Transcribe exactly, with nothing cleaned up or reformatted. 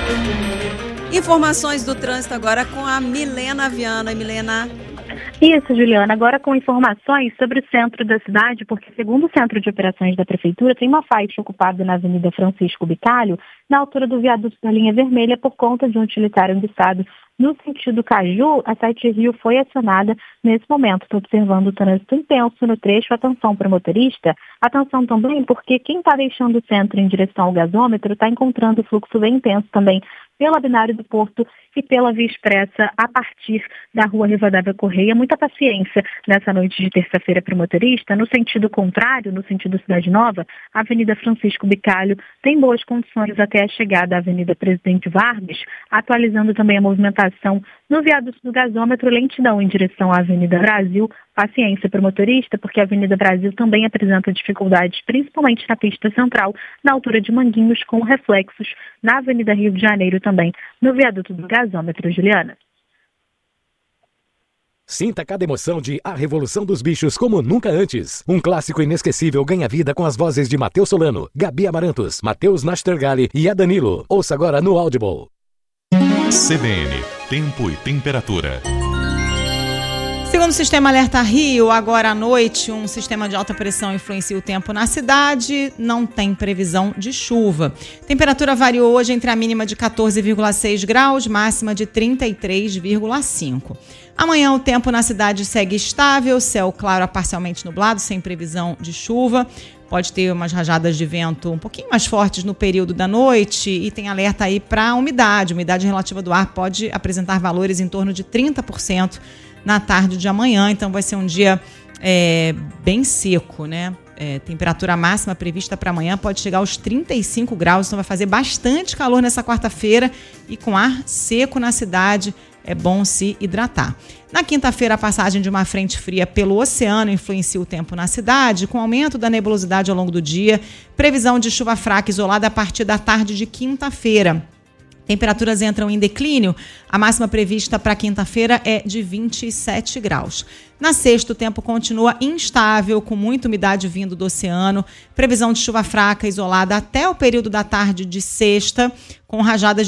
Informações do trânsito agora com a Milena Viana. Milena. Isso, Juliana. Agora com informações sobre o centro da cidade, porque segundo o Centro de Operações da Prefeitura, tem uma faixa ocupada na Avenida Francisco Bicalho, na altura do viaduto da linha vermelha, por conta de um utilitário enguiçado no sentido Caju. A Sete Rio foi acionada nesse momento. Estou observando o trânsito intenso no trecho. Atenção para o motorista. Atenção também porque quem está deixando o centro em direção ao gasômetro está encontrando fluxo bem intenso também pela Binário do Porto e pela Via Expressa a partir da Rua Rivadavia Correia. Muita paciência nessa noite de terça-feira para o motorista. No sentido contrário, no sentido Cidade Nova, a Avenida Francisco Bicalho tem boas condições até a chegada à Avenida Presidente Vargas, atualizando também a movimentação no viaduto do gasômetro, lentidão em direção à Avenida Brasil. Paciência para o motorista, porque a Avenida Brasil também apresenta dificuldades, principalmente na pista central, na altura de Manguinhos, com reflexos na Avenida Rio de Janeiro também, no viaduto do gasômetro. Juliana. Sinta cada emoção de A Revolução dos Bichos como nunca antes. Um clássico inesquecível ganha vida com as vozes de Matheus Solano, Gabi Amarantos, Matheus Nastergali e Adanilo. Ouça agora no Audible. C B N, tempo e temperatura. Segundo o Sistema Alerta Rio, agora à noite, um sistema de alta pressão influencia o tempo na cidade, não tem previsão de chuva. Temperatura variou hoje entre a mínima de quatorze vírgula seis graus, máxima de trinta e três vírgula cinco. Amanhã o tempo na cidade segue estável, céu claro a parcialmente nublado, sem previsão de chuva. Pode ter umas rajadas de vento um pouquinho mais fortes no período da noite e tem alerta aí para a umidade. A umidade relativa do ar pode apresentar valores em torno de trinta por cento na tarde de amanhã, então vai ser um dia é, bem seco, né? É, temperatura máxima prevista para amanhã pode chegar aos trinta e cinco graus, então vai fazer bastante calor nessa quarta-feira e com ar seco na cidade é bom se hidratar. Na quinta-feira, a passagem de uma frente fria pelo oceano influencia o tempo na cidade, com aumento da nebulosidade ao longo do dia, previsão de chuva fraca isolada a partir da tarde de quinta-feira. Temperaturas entram em declínio, a máxima prevista para quinta-feira é de vinte e sete graus. Na sexta, o tempo continua instável, com muita umidade vindo do oceano, previsão de chuva fraca isolada até o período da tarde de sexta, com rajadas